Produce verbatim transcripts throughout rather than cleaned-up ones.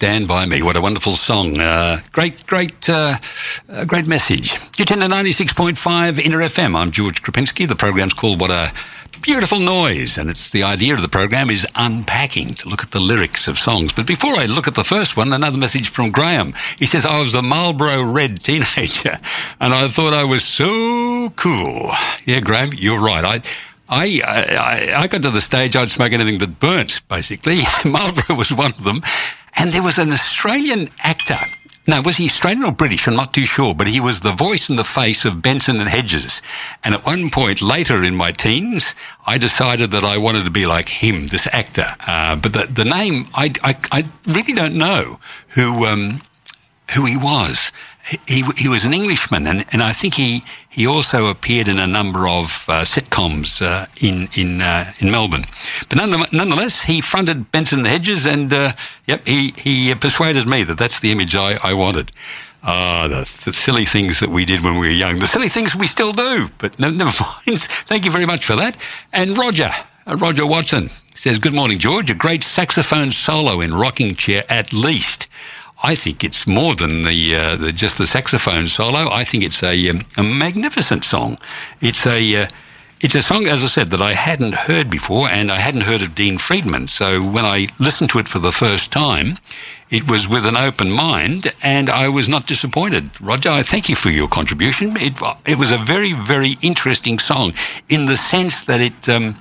Stand By Me. What a wonderful song. Uh, great, great, uh, uh, great message. You're tuned to ninety-six point five Inter F M. I'm George Krapinski. The program's called What a Beautiful Noise, and it's the idea of the program is unpacking, to look at the lyrics of songs. But before I look at the first one, another message from Graham. He says, I was a Marlboro Red teenager, and I thought I was so cool. Yeah, Graham, you're right. I... I, I I got to the stage I'd smoke anything that burnt, basically. Marlboro was one of them. And there was an Australian actor. No, was he Australian or British? I'm not too sure. But he was the voice and the face of Benson and Hedges. And at one point later in my teens, I decided that I wanted to be like him, this actor. Uh, but the, the name, I, I, I really don't know who um, who he was. He he was an Englishman, and, and I think he, he also appeared in a number of uh, sitcoms uh, in in uh, in Melbourne. But nonetheless, nonetheless, he fronted Benson and Hedges, and uh, yep, he he persuaded me that that's the image I, I wanted. Ah, the, the silly things that we did when we were young, the silly things we still do. But no, never mind. Thank you very much for that. And Roger, uh, Roger Watson says, "Good morning, George. A great saxophone solo in Rocking Chair, at least." I think it's more than the, uh, the just the saxophone solo. I think it's a, um, a magnificent song. It's a uh, it's a song, as I said, that I hadn't heard before, and I hadn't heard of Dean Friedman. So when I listened to it for the first time, it was with an open mind, and I was not disappointed. Roger, I thank you for your contribution. It, it was a very, very interesting song in the sense that it um,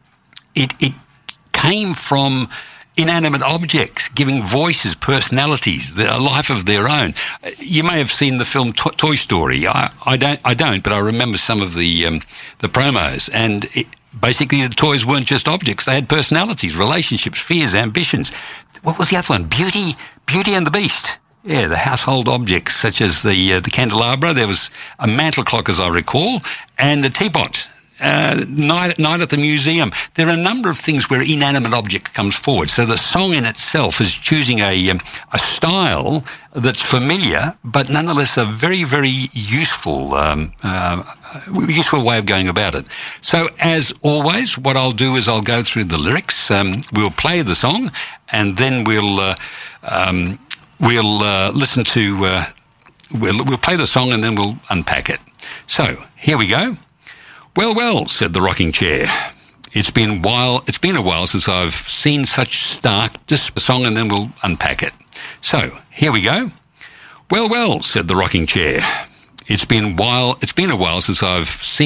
it it came from inanimate objects, giving voices, personalities, a life of their own. You may have seen the film to- Toy Story. I, I don't, I don't, but I remember some of the um, the promos, and it, basically the toys weren't just objects; they had personalities, relationships, fears, ambitions. What was the other one? Beauty, Beauty and the Beast. Yeah, the household objects such as the uh, the candelabra. There was a mantel clock, as I recall, and a teapot. Uh, night, night at the museum. There are a number of things where inanimate object comes forward. So the song in itself is choosing a um, a style that's familiar, but nonetheless a very, very useful um, uh, useful way of going about it. So as always, what I'll do is I'll go through the lyrics. Um, we'll play the song, and then we'll uh, um, we'll uh, listen to uh, we'll we'll play the song, and then we'll unpack it. So here we go. Well, well, said the rocking chair. It's been while. It's been a while since I've seen such stark dis- song, and then we'll unpack it. So here we go. Well, well, said the rocking chair. It's been while. It's been a while since I've seen.